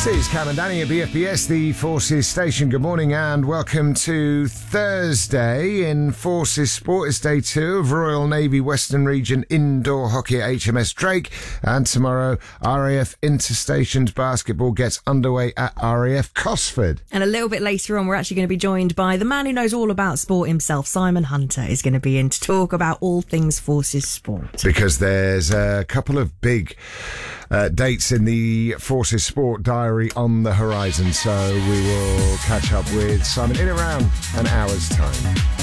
It's Cam and Danny at BFBS, the Forces station. Good morning and welcome to Thursday in Forces Sport. It's day 2 of Royal Navy Western Region Indoor Hockey at HMS Drake. And tomorrow, RAF Interstations Basketball gets underway at RAF Cosford. And a little bit later on, we're actually going to be joined by the man who knows all about sport himself. Simon Hunter is going to be in to talk about all things Forces Sport. Because there's a couple of big dates in the Forces Sport diary on the horizon, so we will catch up with Simon in around an hour's time.